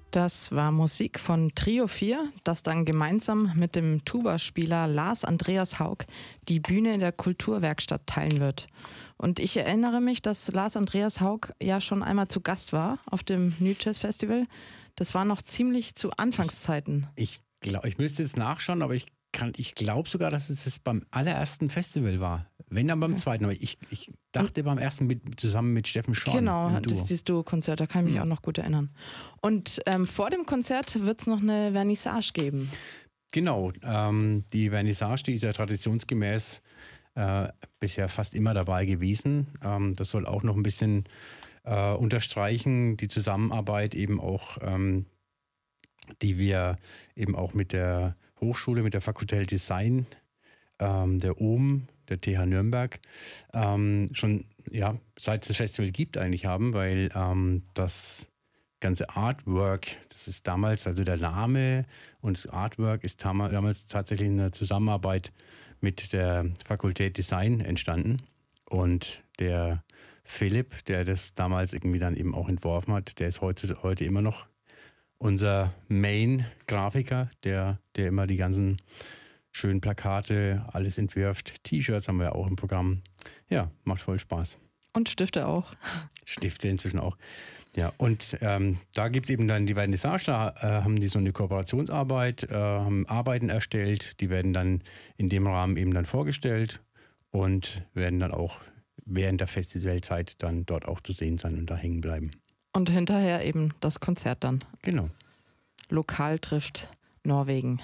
Das war Musik von Trio 4, das dann gemeinsam mit dem Tuba-Spieler Lars Andreas Haug die Bühne in der Kulturwerkstatt teilen wird. Und ich erinnere mich, dass Lars Andreas Haug ja schon einmal zu Gast war auf dem New Jazz Festival. Das war noch ziemlich zu Anfangszeiten. Ich müsste jetzt nachschauen, aber ich glaube sogar, dass es das beim allerersten Festival war. Wenn dann beim zweiten. Aber ich dachte beim ersten zusammen mit Steffen Schorn. Genau, dieses Duo-Konzert, da kann ich mich auch noch gut erinnern. Und vor dem Konzert wird es noch eine Vernissage geben. Genau, die Vernissage, die ist ja traditionsgemäß bisher fast immer dabei gewesen. Das soll auch noch ein bisschen unterstreichen, die Zusammenarbeit eben auch, die wir eben auch mit der Hochschule, mit der Fakultät Design der OHM, der TH Nürnberg, schon seit es das Festival gibt eigentlich haben, weil das ganze Artwork, das ist damals, also der Name und das Artwork ist damals tatsächlich in der Zusammenarbeit mit der Fakultät Design entstanden. Und der Philipp, der das damals irgendwie dann eben auch entworfen hat, der ist heute immer noch unser Main-Grafiker, der immer die ganzen schönen Plakate, alles entwirft. T-Shirts haben wir ja auch im Programm. Ja, macht voll Spaß. Und Stifte auch. Stifte inzwischen auch. Ja, und da gibt es eben dann die Vernissage, da haben die so eine Kooperationsarbeit, haben Arbeiten erstellt, die werden dann in dem Rahmen eben dann vorgestellt und werden dann auch während der Festivalzeit dann dort auch zu sehen sein und da hängen bleiben. Und hinterher eben das Konzert dann. Genau. Lokal trifft Norwegen.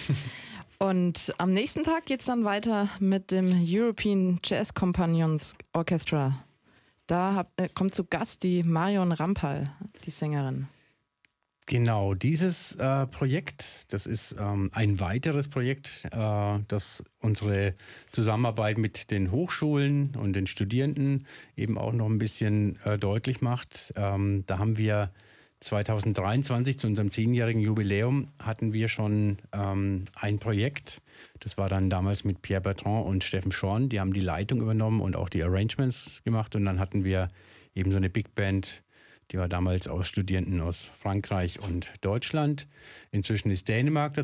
Und am nächsten Tag geht es dann weiter mit dem European Jazz Companions Orchestra. Da kommt zu Gast die Marion Rampal, die Sängerin. Genau, dieses Projekt, das ist ein weiteres Projekt, das unsere Zusammenarbeit mit den Hochschulen und den Studierenden eben auch noch ein bisschen deutlich macht. Da haben wir 2023 zu unserem 10-jährigen Jubiläum hatten wir schon ein Projekt. Das war dann damals mit Pierre Bertrand und Steffen Schorn. Die haben die Leitung übernommen und auch die Arrangements gemacht. Und dann hatten wir eben so eine Big Band, die war damals aus Studierenden aus Frankreich und Deutschland. Inzwischen ist Dänemark